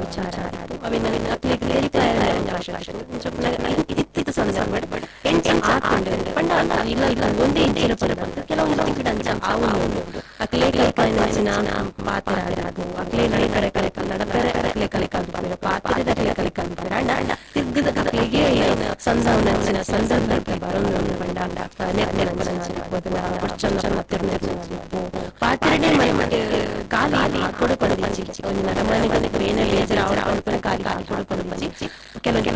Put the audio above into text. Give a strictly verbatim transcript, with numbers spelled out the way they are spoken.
ವಿಚಾರ ಅವಿನ ಅಕ್ಲಿಗೆ ರಿಪ್ಲೈ ಇತ್ತಿತ್ತು ಸಂದರ್ಭ ಎಂಟು ಆತುಂಡೆ ಪಂಡ ಇಲ್ಲ ಇಲ್ಲ ಒಂದೇ ಇಂಚಿನ ಪದ ಬಂತು ಕೆಲವೊಂದು ಗಿಡ ಅಂಚ ಆವು ಅಕ್ಲೆ ಕಲ್ಪನ ಪಾತ್ರ ಅಕ್ಲೆ ನಡೆ ಕಡೆ ಕಲೆ ಕನ್ನಡ ಬೇರೆ ಅಕ್ಲೆ ಕಲೆ ಕಲ್ಪನೆ ಪಾತ್ರದ ಕಲೆ ಕಲೆ ಕಲ್ಪನೆ ಅಣ್ಣ ತಿರ್ಗದ ಅಕ್ಲೆಗೆ ಸಂಧಾನ ಸಂದರ್ಭ ಬರೋದು ಪಂಡ ನೆನಪಿನ ಚಂದ ಪಾತ್ರನೇ ಮೈ ಕಾಲಿ ಕೊಡು ಕೊಡದಿಚ್ಚಿ ಒಂದು ನರಮನೆ ಬೇನೆ ಬೇಜರ ಅವರ ಕಾಲಿ ಕಾಲಿ ಕೊಡು ಕೊಡದಿಚ್ಚಿ ಕೆಲವೊಂದು